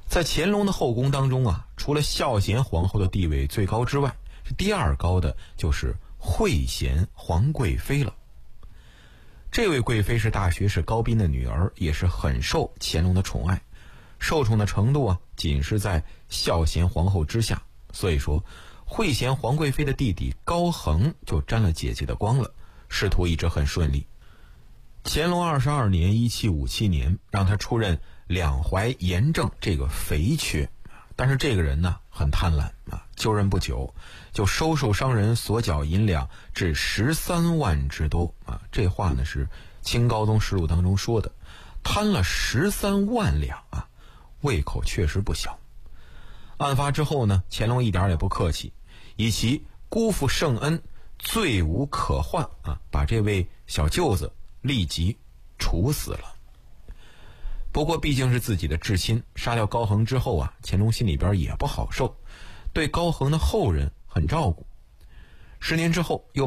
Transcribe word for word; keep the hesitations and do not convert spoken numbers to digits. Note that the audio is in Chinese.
在乾隆的后宫当中啊，除了孝贤皇后的地位最高之外，第二高的就是惠贤皇贵妃了。这位贵妃是大学士高斌的女儿，也是很受乾隆的宠爱，受宠的程度啊，仅是在孝贤皇后之下。所以说，惠贤皇贵妃的弟弟高恒就沾了姐姐的光了，仕途一直很顺利。乾隆二十二年一七五七年，让他出任两淮盐政这个肥缺，但是这个人呢很贪婪啊，就任不久就收受商人所缴银两至十三万之多啊。这话呢是清高宗实录当中说的，贪了十三万两啊，胃口确实不小。案发之后呢，乾隆一点也不客气，以其辜负圣恩，罪无可患啊，把这位小舅子立即处死了。不过毕竟是自己的至亲，杀掉高恒之后啊，乾隆心里边也不好受，对高恒的后人很照顾。十年之后又